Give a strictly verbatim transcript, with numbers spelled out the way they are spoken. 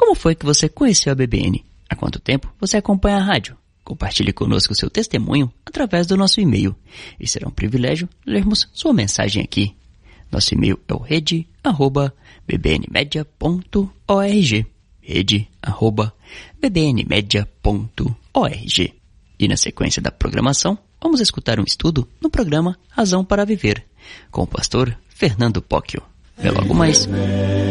Como foi que você conheceu a B B N? Há quanto tempo você acompanha a rádio? Compartilhe conosco seu testemunho através do nosso e-mail e será um privilégio lermos sua mensagem aqui. Nosso e-mail é o rede arroba b b n media ponto org, rede arroba b b n media ponto org. E na sequência da programação, vamos escutar um estudo no programa Razão para Viver, com o pastor Fernando Póquio. Até logo mais.